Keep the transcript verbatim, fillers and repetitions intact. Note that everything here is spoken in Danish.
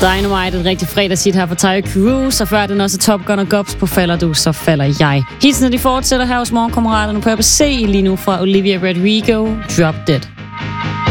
Dynamite, et rigtig fredagshit her for Tyre Cruise, og før den også Top Gun og Gobs på Falder Du, så falder jeg. Hilsene de fortsætter her hos morgenkammeraterne på A B C lige nu fra Olivia Rodrigo, Drop Dead.